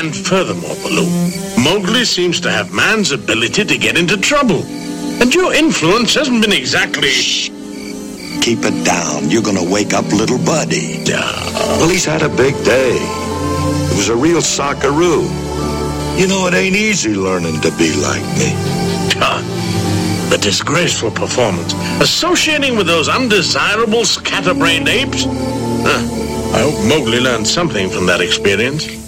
And furthermore, Baloo, Mowgli seems to have man's ability to get into trouble. And your influence hasn't been exactly... Shh. Keep it down. You're gonna wake up little Buddy. Well, he's had a big day. It was a real sockaroo. You know, it ain't easy learning to be like me. The disgraceful performance. Associating with those undesirable scatterbrained apes? I hope Mowgli learned something from that experience.